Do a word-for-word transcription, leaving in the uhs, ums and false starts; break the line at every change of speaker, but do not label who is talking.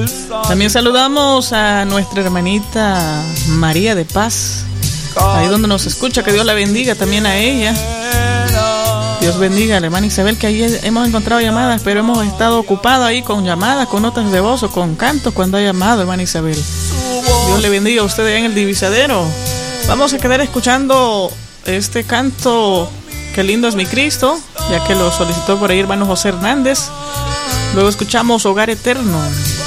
También saludamos a nuestra hermanita María de Paz, ahí donde nos escucha, que Dios la bendiga también a ella. Dios bendiga a la hermana Isabel, que ahí hemos encontrado llamadas, pero hemos estado ocupados ahí con llamadas, con notas de voz o con cantos cuando ha llamado, hermana Isabel. Dios le bendiga a usted allá en el Divisadero. Vamos a quedar escuchando este canto, Qué lindo es mi Cristo, ya que lo solicitó por ahí hermano José Hernández. Luego escuchamos Hogar Eterno.